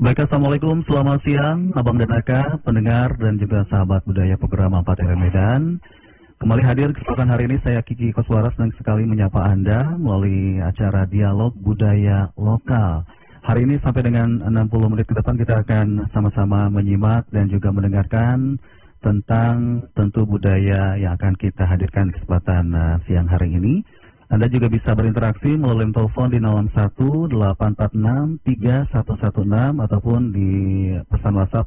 Baik, Assalamualaikum, selamat siang Abang dan Aka, pendengar dan juga sahabat budaya program 4 RM Medan. Kembali hadir kesempatan hari ini saya Kiki Koswara senang sekali menyapa Anda melalui acara Dialog Budaya Lokal. Hari ini sampai dengan 60 menit ke depan kita akan sama-sama menyimak dan juga mendengarkan tentang tentu budaya yang akan kita hadirkan di kesempatan siang hari ini. Anda juga bisa berinteraksi melalui telepon di 061-846-3116 ataupun di pesan WhatsApp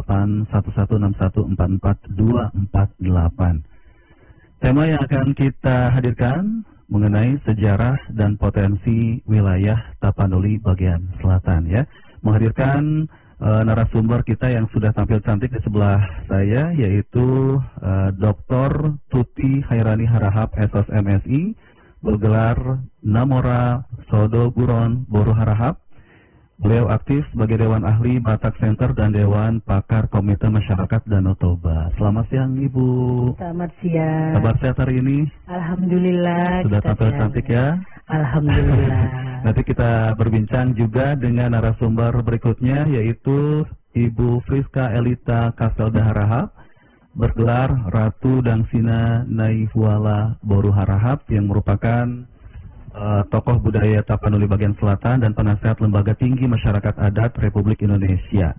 0811644248. Tema yang akan kita hadirkan mengenai sejarah dan potensi wilayah Tapanuli bagian selatan ya. Menghadirkan narasumber kita yang sudah tampil cantik di sebelah saya yaitu Dr. Tuti Hairani Harahap SSMSI, bergelar Namora Sodo Buron Boru Harahap. Beliau aktif sebagai Dewan Ahli Batak Center dan Dewan Pakar Komite Masyarakat Danau Toba. Selamat siang Ibu. Selamat siang. Kabar sehat hari ini? Alhamdulillah. Sudah tampil cantik ya? Alhamdulillah. Nanti kita berbincang juga dengan narasumber berikutnya yaitu Ibu Friska Elita Kaselda Harahap, bergelar Ratu Dangsina Naihuala Boru Harahap yang merupakan tokoh budaya Tapanuli bagian selatan dan penasehat Lembaga Tinggi Masyarakat Adat Republik Indonesia.